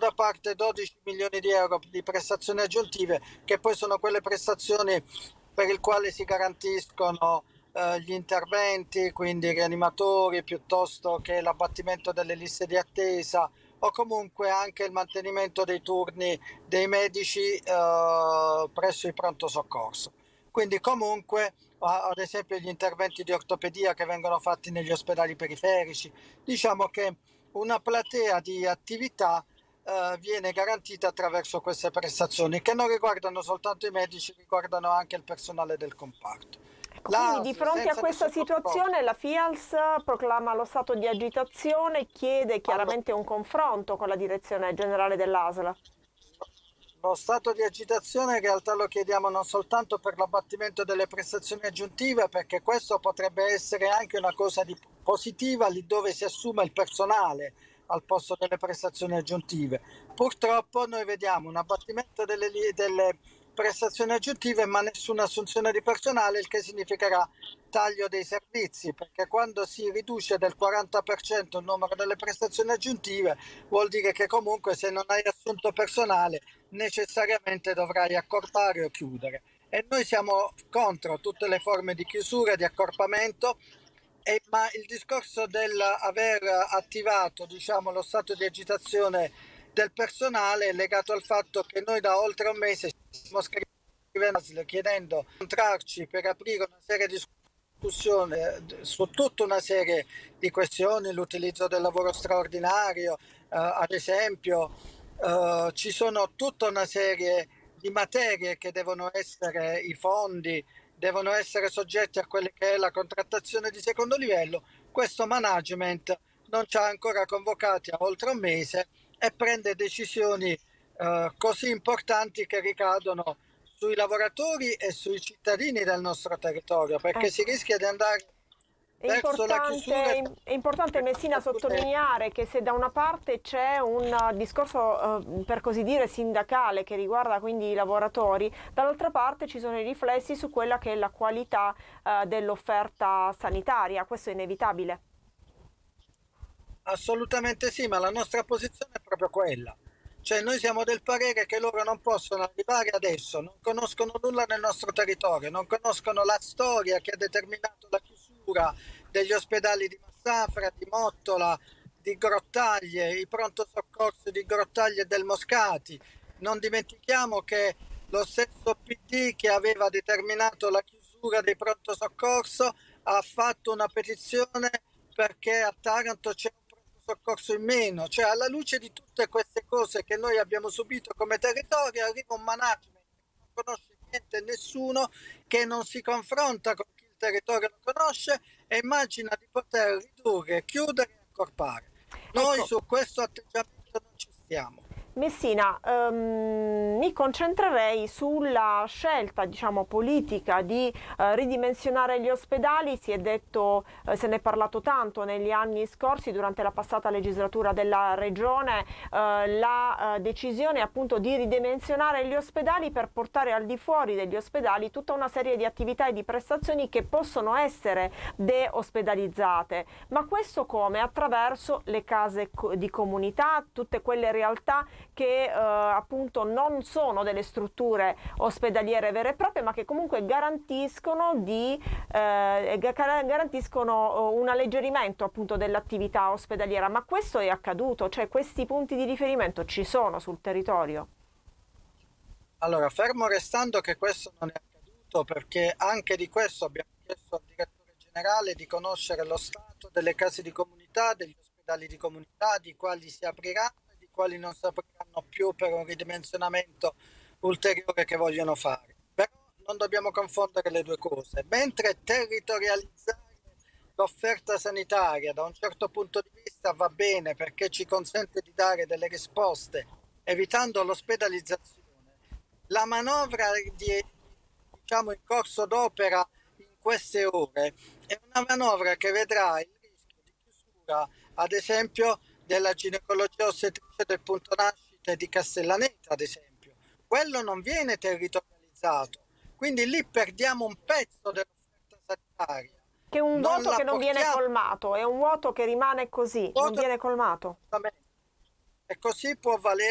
da parte 12 milioni di euro di prestazioni aggiuntive, che poi sono quelle prestazioni per il quale si garantiscono gli interventi, quindi rianimatori, piuttosto che l'abbattimento delle liste di attesa o comunque anche il mantenimento dei turni dei medici presso i pronto soccorso. Quindi comunque, ad esempio, gli interventi di ortopedia che vengono fatti negli ospedali periferici, diciamo che una platea di attività viene garantita attraverso queste prestazioni che non riguardano soltanto i medici, riguardano anche il personale del comparto. Ecco, quindi di L'ASL, fronte a senza questa nessun controllo. situazione la FIALS proclama lo stato di agitazione, chiede Allora, chiaramente un confronto con la direzione generale dell'ASL. lo stato di agitazione in realtà lo chiediamo non soltanto per l'abbattimento delle prestazioni aggiuntive, perché questo potrebbe essere anche una cosa positiva lì dove si assume il personale al posto delle prestazioni aggiuntive. Purtroppo noi vediamo un abbattimento delle prestazioni aggiuntive ma nessuna assunzione di personale, il che significherà taglio dei servizi, perché quando si riduce del 40% il numero delle prestazioni aggiuntive vuol dire che comunque se non hai assunto personale necessariamente dovrai accorpare o chiudere. E noi siamo contro tutte le forme di chiusura, di accorpamento, ma il discorso dell'aver attivato, diciamo, lo stato di agitazione del personale è legato al fatto che noi da oltre un mese stiamo scrivendo chiedendo di incontrarci per aprire una serie di discussioni su tutta una serie di questioni, l'utilizzo del lavoro straordinario, ad esempio, ci sono tutta una serie di materie che devono essere, i fondi devono essere soggetti a quella che è la contrattazione di secondo livello. Questo management non ci ha ancora convocati a oltre un mese e prende decisioni così importanti che ricadono sui lavoratori e sui cittadini del nostro territorio, perché si Ecco. rischia di andare verso la chiusura È importante Messina sottolineare che se da una parte c'è un discorso per così dire sindacale che riguarda quindi i lavoratori, dall'altra parte ci sono i riflessi su quella che è la qualità dell'offerta sanitaria, questo è inevitabile. Assolutamente sì, ma la nostra posizione è proprio quella. Cioè noi siamo del parere che loro non possono arrivare adesso, non conoscono nulla nel nostro territorio, non conoscono la storia che ha determinato la chiusura degli ospedali di Massafra, di Mottola, di Grottaglie, i pronto soccorso di Grottaglie e del Moscati. Non dimentichiamo che lo stesso PD che aveva determinato la chiusura dei pronto soccorso ha fatto una petizione perché a Taranto c'è un pronto soccorso in meno, cioè alla luce di tutte queste cose che noi abbiamo subito come territorio arriva un management che non conosce niente e nessuno, che non si confronta con chi il territorio lo conosce e immagina di poter ridurre, chiudere e accorpare. Noi Ecco, su questo atteggiamento non ci stiamo. Messina, mi concentrerei sulla scelta, diciamo, politica di ridimensionare gli ospedali. Si è detto, se ne è parlato tanto negli anni scorsi, durante la passata legislatura della Regione, la decisione appunto di ridimensionare gli ospedali per portare al di fuori degli ospedali tutta una serie di attività e di prestazioni che possono essere deospedalizzate. Ma questo come? Attraverso le case di comunità, tutte quelle realtà che appunto non sono delle strutture ospedaliere vere e proprie, ma che comunque garantiscono un alleggerimento appunto dell'attività ospedaliera. Ma questo è accaduto, cioè questi punti di riferimento ci sono sul territorio? Allora, fermo restando che questo non è accaduto, perché anche di questo abbiamo chiesto al direttore generale di conoscere lo stato delle case di comunità, degli ospedali di comunità, di quali si apriranno e di quali non si apriranno più per un ridimensionamento ulteriore che vogliono fare. Però non dobbiamo confondere le due cose. Mentre territorializzare l'offerta sanitaria da un certo punto di vista va bene perché ci consente di dare delle risposte evitando l'ospedalizzazione, la manovra diciamo, in corso d'opera in queste ore è una manovra che vedrà il rischio di chiusura, ad esempio, della ginecologia ostetricia del punto nascita e di Castellaneta, ad esempio. Quello non viene territorializzato, quindi lì perdiamo un pezzo dell'offerta sanitaria. Che è un Non vuoto la che non viene portiamo colmato, è un vuoto che rimane così, non viene colmato. e così può valere